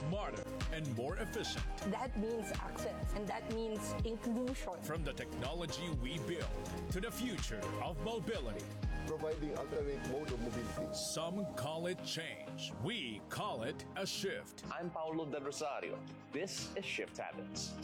smarter, and more efficient. That means access, and that means inclusion. From the technology we build to the future of mobility. Providing alternate mode of mobility. Some call it change. We call it a shift. I'm Paulo Del Rosario. This is Shift Habits.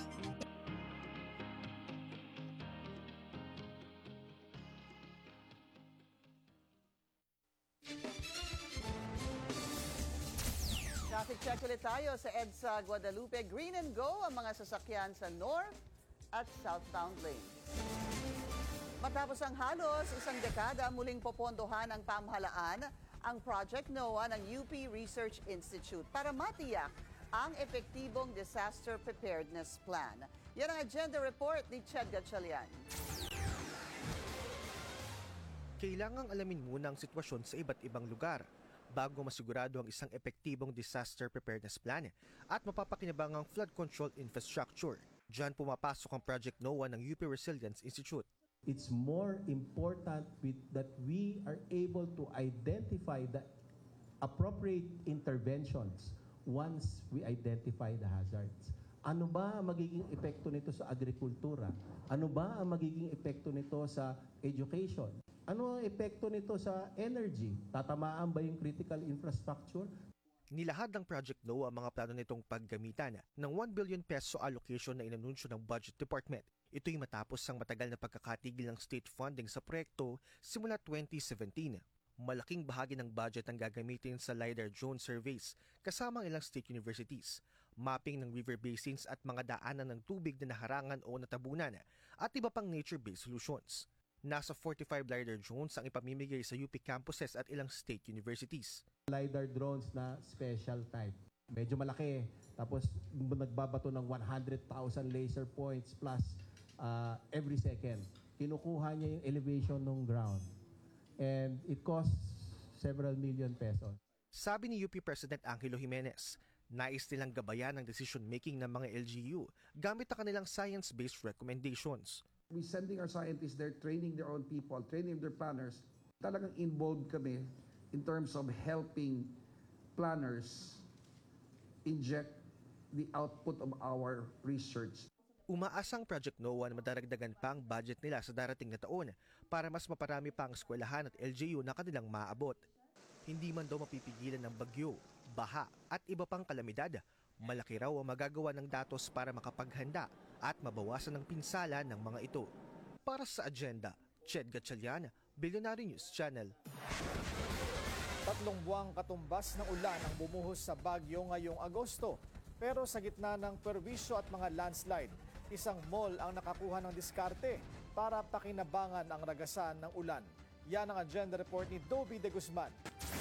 Traffic check ulit tayo sa EDSA Guadalupe. Green and go ang mga sasakyan sa North at Southbound lanes. Matapos ang halos isang dekada, muling popondohan ng pamahalaan ang Project NOAA ng UP Research Institute para matiyak ang epektibong disaster preparedness plan. Yan ang agenda report ni Ched Gatchalian. Kailangang alamin muna ang sitwasyon sa iba't ibang lugar bago masigurado ang isang epektibong disaster preparedness plan at mapapakinabang ang flood control infrastructure. Diyan pumapasok ang Project NOAA ng UP Resilience Institute. It's more important that we are able to identify the appropriate interventions once we identify the hazards. Ano ba ang magiging epekto nito sa agrikultura? Ano ba ang magiging epekto nito sa education? Ano ang epekto nito sa energy? Tatamaan ba yung critical infrastructure? Nilahad ng Project NOAA ang mga plano nitong paggamitan ng 1 billion peso allocation na inanunsyo ng Budget Department. Ito'y matapos ang matagal na pagkakatigil ng state funding sa proyekto simula 2017. Malaking bahagi ng budget ang gagamitin sa LiDAR drone surveys kasama ang ilang state universities, mapping ng river basins at mga daanan ng tubig na naharangan o natabunan at iba pang nature-based solutions. Nasa 45 LiDAR drones ang ipamimigay sa UP campuses at ilang state universities. LiDAR drones na special type. Medyo malaki. Tapos nagbabato ng 100,000 laser points plus every second. Kinukuha niya yung elevation ng ground. And it costs several million pesos. Sabi ni UP President Angelo Jimenez, nais nilang gabayan ang decision-making ng mga LGU gamit ang kanilang science-based recommendations. We sending our scientists there, training their own people, training their planners. Talagang involved kami in terms of helping planners inject the output of our research. Umaasang Project NOAA na madaragdagan pa ang budget nila sa darating na taon para mas maparami pa ang eskwelahan at LGU na kanilang maabot. Hindi man daw mapipigilan ng bagyo, baha at iba pang kalamidad, malaki raw ang magagawa ng datos para makapaghanda at mabawasan ang pinsala ng mga ito. Para sa agenda, Ched Gatchalian, Billionaire News Channel. 3 buwang katumbas ng ulan ang bumuhos sa Baguio ngayong Agosto. Pero sa gitna ng perwisyo at mga landslide, isang mall ang nakakuha ng diskarte para pakinabangan ang ragasan ng ulan. Yan ang agenda report ni Dobby De Guzman.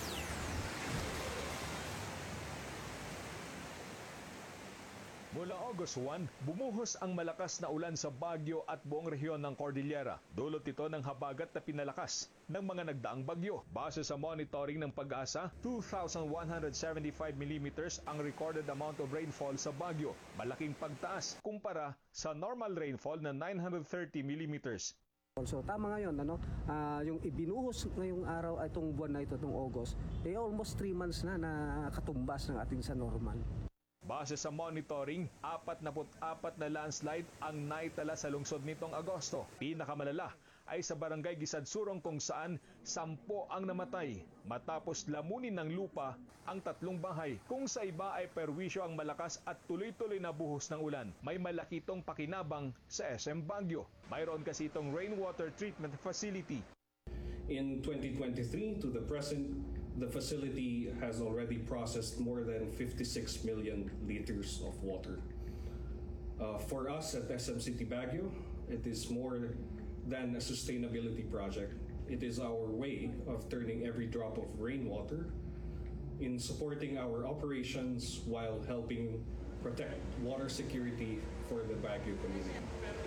Mula August 1, bumuhos ang malakas na ulan sa Baguio at buong rehiyon ng Cordillera. Dulot ito ng habagat na pinalakas ng mga nagdaang bagyo. Base sa monitoring ng Pag-asa, 2,175 mm ang recorded amount of rainfall sa Baguio. Malaking pagtaas kumpara sa normal rainfall na 930 mm. So tama ngayon, yung ibinuhos ngayong araw, itong buwan na ito, itong August, almost 3 months na katumbas ng ating sa normal. Base sa monitoring, 44 na landslide ang naitala sa lungsod nitong Agosto. Pinakamalala ay sa barangay Gisadsurong kung saan 10 ang namatay matapos lamunin ng lupa ang 3 bahay. Kung sa iba ay perwisyo ang malakas at tuloy-tuloy na buhos ng ulan, may malaki itong pakinabang sa SM Baguio. Mayroon kasi itong rainwater treatment facility. In 2023 to the present, the facility has already processed more than 56 million liters of water. For us at SM City Baguio, it is more than a sustainability project. It is our way of turning every drop of rainwater in supporting our operations while helping protect water security for the Baguio community.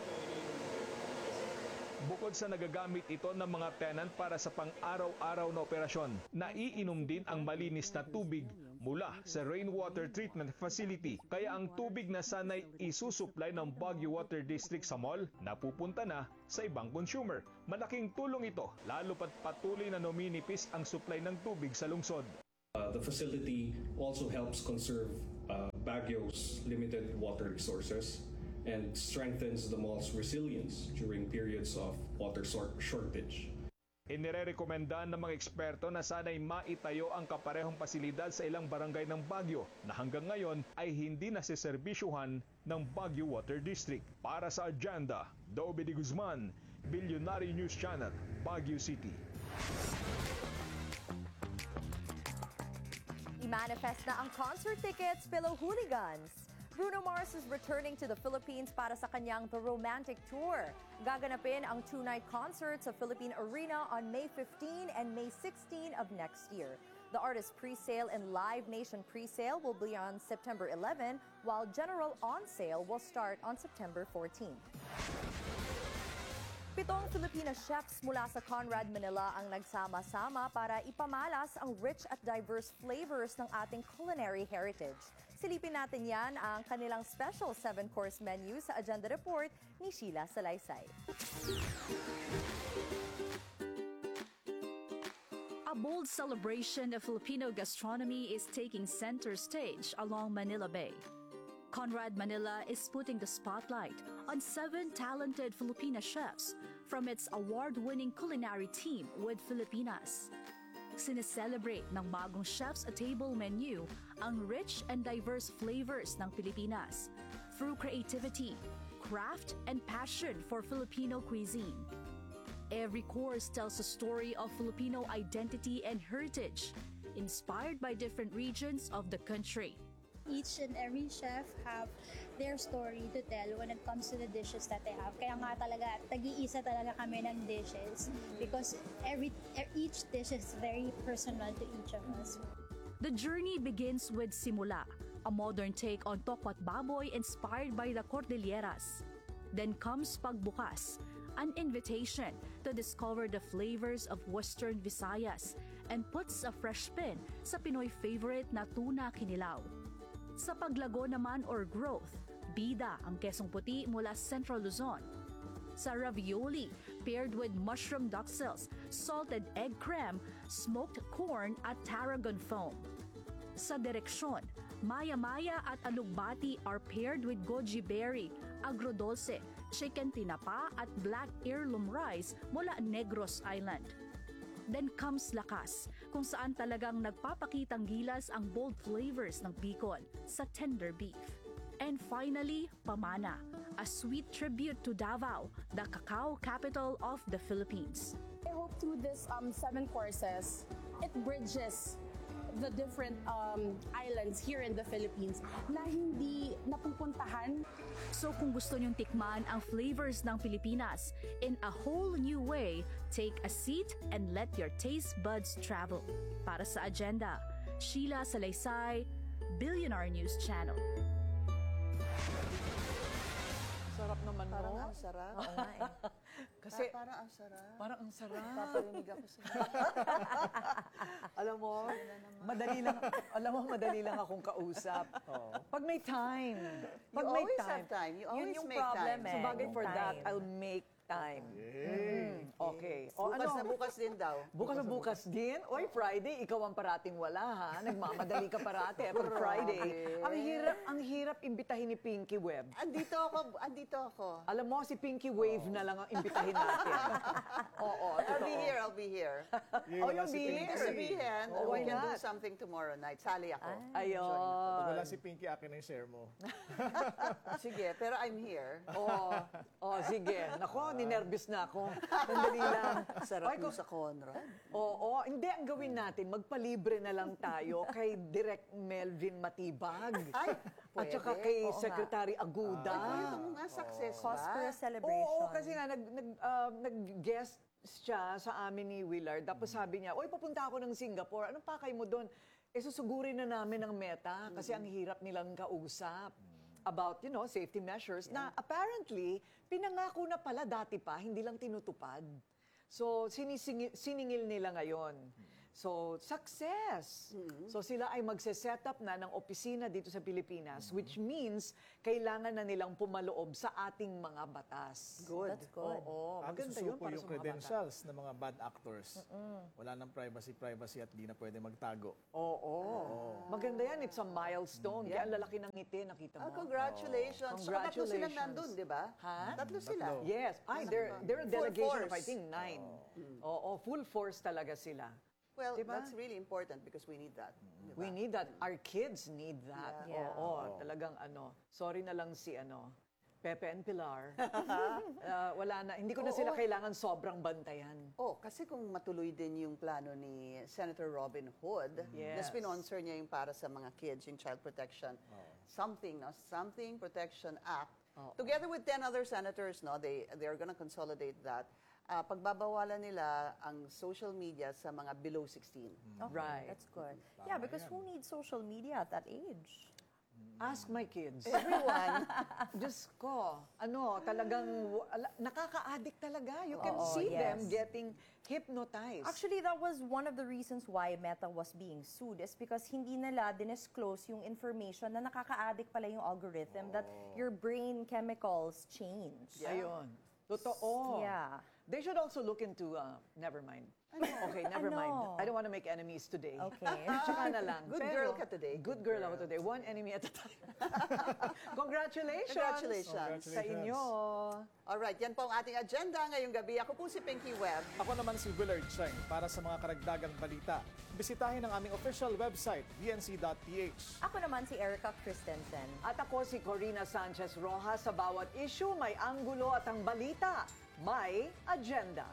Bukod sa nagagamit ito ng mga tenant para sa pang-araw-araw na operasyon, naiinom din ang malinis na tubig mula sa rainwater treatment facility. Kaya ang tubig na sanay isusupply ng Baguio Water District sa mall, napupunta na sa ibang consumer. Malaking tulong ito, lalo pat patuloy na numinipis ang supply ng tubig sa lungsod. The facility also helps conserve Baguio's limited water resources and strengthens the mall's resilience during periods of water shortage. Inirekomenda ng mga eksperto na sana'y maitayo ang kaparehong pasilidad sa ilang barangay ng Baguio na hanggang ngayon ay hindi nasiserbisyuhan ng Baguio Water District. Para sa Agenda, Dobby de Guzman, Billionaire News Channel, Baguio City. I-manifest na ang concert tickets, fellow hooligans. Bruno Mars is returning to the Philippines para sa kanyang The Romantic Tour. Gaganapin ang two-night concert sa Philippine Arena on May 15 and May 16 of next year. The artist pre-sale and Live Nation pre-sale will be on September 11, while general on-sale will start on September 14. 7 Filipina chefs mula sa Conrad, Manila ang nagsama-sama para ipamalas ang rich at diverse flavors ng ating culinary heritage. Silipin natin yan ang kanilang special 7-course menu sa Agenda Report ni Sheila Salaysay. A bold celebration of Filipino gastronomy is taking center stage along Manila Bay. Conrad Manila is putting the spotlight on 7 talented Filipina chefs from its award-winning culinary team with Filipinas. Sineselebrate ng bagong Chef's a Table menu ang rich and diverse flavors ng Pilipinas through creativity, craft, and passion for Filipino cuisine. Every course tells a story of Filipino identity and heritage, inspired by different regions of the country. Each and every chef have their story to tell when it comes to the dishes that they have. Kaya nga talaga, tag-iisa talaga kami ng dishes because each dish is very personal to each of us. The journey begins with Simula, a modern take on tokwat baboy inspired by the Cordilleras. Then comes Pagbukas, an invitation to discover the flavors of Western Visayas and puts a fresh spin sa Pinoy favorite na tuna kinilaw. Sa paglago naman or growth, bida ang kesong puti mula Central Luzon. Sa ravioli, paired with mushroom duxelles, salted egg creme, smoked corn at tarragon foam. Sa direksyon, maya-maya at alugbati are paired with goji berry, agrodolce, chicken tinapa at black heirloom rice mula Negros Island. Then comes Lakas, kung saan talagang nagpapakitang gilas ang bold flavors ng Bicol sa tender beef. And finally, Pamana, a sweet tribute to Davao, the cacao capital of the Philippines. I hope through this 7 courses, it bridges the different islands here in the Philippines na hindi napupuntahan. So kung gusto niyong tikman ang flavors ng Pilipinas in a whole new way, take a seat and let your taste buds travel. Para sa Agenda, Sheila Salaysay, Billionaire News Channel. Sarap naman mo. Parang ang sarap. Oo nga eh. Kasi parang ang sarap. Parang ang sarap. Paparinig ako sa Alam mo, madali lang akong kausap. Pag may time. You always have time. You always yun yung make problem time. eh. So bagay for Time. that, I'll make time. Okay. O, Bukas na bukas din daw. Bukas na bukas din? Oy, Friday, ikaw ang parating wala ha. Nagmamadali ka parate pag Friday. Ang hirap imbitahin ni Pinky Webb. Andito ako. Alam mo, si Pinky Wave na lang ang imbitahin natin. Oo, I'll be here. Oh, you'll be here. Sabihin, Oh, we why can do not? something tomorrow night. Sali ako. Ayun. Wala si Pinky, akin ang share mo. Sige, pero I'm here. Oh, sige. Nako, ninervous na ako. Sandali lang. Sarap mo sa Conrad. Oo, hindi. Ang gawin natin, magpalibre na lang tayo kay Direk Melvin Matibag. Ay, at saka kay Secretary Aguda. Ito nga, success ba? Cause for a celebration. Oo, kasi nga nag-guest siya sa amin ni Willard. Tapos sabi niya, oy, papunta ako ng Singapore. Anong pakay mo doon? Susugurin na namin ang meta kasi ang hirap nilang kausap about, safety measures na apparently, pinangako na pala dati pa, hindi lang tinutupad. So, siningil nila ngayon. So, success. So, sila ay magse-set up na ng opisina dito sa Pilipinas, which means kailangan na nilang pumaloob sa ating mga batas. Good. That's good. Oo, maganda Maganda yun para yung sa mga bata. credentials ng mga bad actors. Wala nang privacy at di na pwede magtago. Oo. Maganda yan. It's a milestone. Kaya ang lalaki ng ngiti, nakita mo. Congratulations. So, tatlo silang Congratulations. nandun, di ba? Ha? Tatlo sila. Yes. Ay, they're a Full delegation of, I force. think, 9. Oo, full force talaga sila. Well, Diba? that's really important because we need that. Diba? We need that. Our kids need that. Yeah. Oo, talagang sorry na lang si Pepe and Pilar. Wala na, hindi ko na sila kailangan sobrang bantayan. Kasi kung matuloy din yung plano ni Senator Robin Hood, na Yes. sponsor niya yung para sa mga kids, yung Child Protection, Something Protection Act. Together with 10 other senators, they are gonna consolidate that. Pagbabawalan nila ang social media sa mga below 16. Okay, Right. that's good. Yeah, because who needs social media at that age? Ask my kids. Everyone. Diyos ko, talagang nakaka-addict talaga. You can Oo, see yes. them getting hypnotized. Actually, that was one of the reasons why Meta was being sued is because hindi nila dinisclose yung information na nakaka-addict pala yung algorithm that your brain chemicals change. Ayun. Totoo. Yeah. They should also look into, never mind. Okay, never mind. I don't want to make enemies today. Okay. Tsaka na lang. Good girl ka today. Good girl ako today. One enemy at a time. Congratulations. Congratulations. Sa inyo. Alright, yan po ang ating agenda ngayong gabi. Ako po si Pinky Webb. Ako naman si Willard Cheng. Para sa mga karagdagang balita, bisitahin ang aming official website, bnc.ph. Ako naman si Erica Christensen. At ako si Corina Sanchez Rojas. Sa bawat issue, may anggulo at ang balita, may agenda.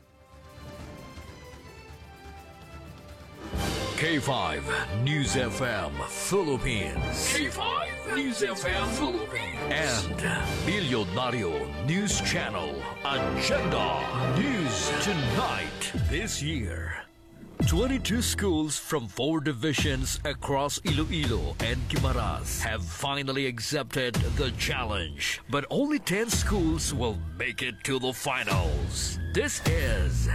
K5 News FM Philippines. K5 News FM Philippines. And Bilyonaryo News Channel. Agenda News Tonight. This year, 22 schools from 4 divisions across Iloilo and Guimaras have finally accepted the challenge. But only 10 schools will make it to the finals. This is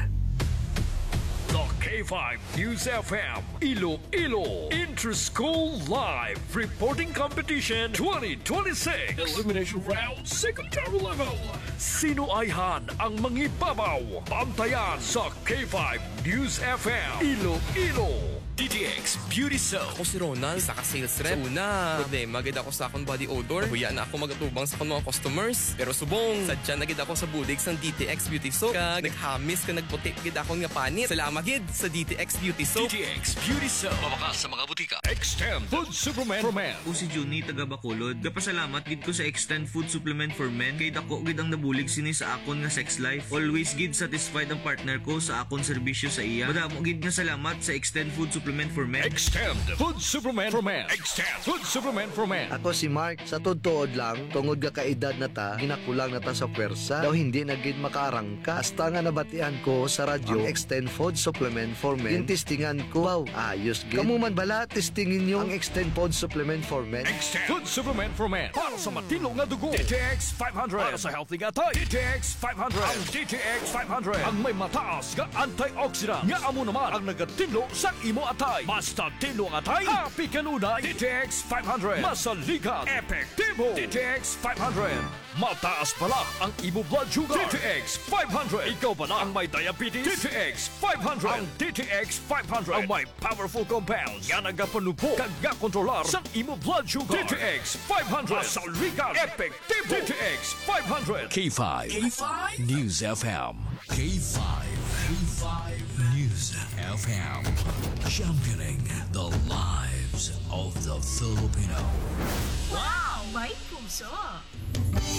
the K5 News FM Iloilo Inter-School Live Reporting Competition 2026 Elimination Round Secondary Level. Sino ayhan ang mangibabaw? Bantayan sa K5 News FM Iloilo. DTX Beauty Soap. Ako si Ronald, isa ka sales rep. So una, problema gid ako sa akong body odor. Huya na ako magatubang sa akong mga customers. Pero subong, sadya na gid ako sa bulig sang DTX Beauty Soap. Kag naghamis ka nagputi gid ako nga panit. Salamat gid sa DTX Beauty Soap. DTX Beauty Soap. Mabakas sa mga butika. Extend Food Supplement for Men. Ako si Juni, taga Bacolod. Kapasalamat gid ko sa Extend Food Supplement for Men. Kay dako gid ang nabulig sini sa akon nga sex life. Always gid satisfied ang partner ko sa akon serbisyo sa iya. Madamo gid nga salamat sa Extend Food Supplement for Men. Extend Food Supplement for Men. Extend Food Supplement for Men. Ako si Mark, sa tuod lang, tungod ka kaedad na ta, ginakulang na ta sa pwersa, daw hindi na gid makaarangka. Hasta nga nabatian ko sa radyo, ang Extend Food Supplement for Men. Yung testingan ko, wow, ayos gid. Kamu man bala, testingin nyo ang Extend Food Supplement for Men. Extend Food Supplement for Men. Para sa matino nga dugo. DTX 500. Para sa healthy nga tayo. DTX 500. Ang DTX 500. Ang may mataas nga antioxidant. Nga amo naman ang nagatino sa imo atay. Basta tino ang atay, happy kanunay. DTX 500. Masaligat. Epektibo. DTX 500. Mataas pala ang imo blood sugar. DTX 500. Ikaw ba na ang may diabetes? DTX 500. Ang DTX 500. Ang may powerful compounds. Yan ang kapanupo. Kag kontrolar sa imo blood sugar. DTX 500. Masaligat. Epektibo. DTX 500. K5. K5 News FM. K5. K5 News FM. Championing the lives of the Filipino. Wow! May puso!